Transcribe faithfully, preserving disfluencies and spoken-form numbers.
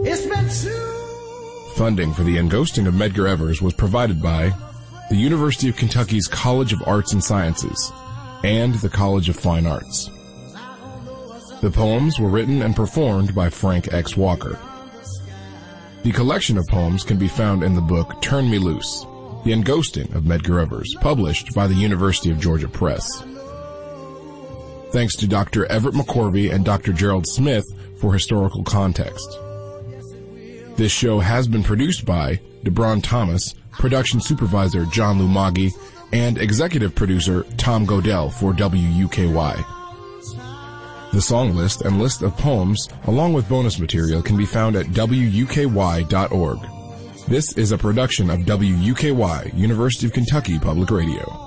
It's been too... Funding for the Enghosting of Medgar Evers was provided by the University of Kentucky's College of Arts and Sciences and the College of Fine Arts. The poems were written and performed by Frank X. Walker. The collection of poems can be found in the book Turn Me Loose, The Enghosting of Medgar Evers, published by the University of Georgia Press. Thanks to Doctor Everett McCorvey and Doctor Gerald Smith for historical context. This show has been produced by DeBron Thomas, production supervisor John Lumagi, and executive producer Tom Godell for W U K Y. The song list and list of poems, along with bonus material, can be found at W U K Y dot org. This is a production of W U K Y, University of Kentucky Public Radio.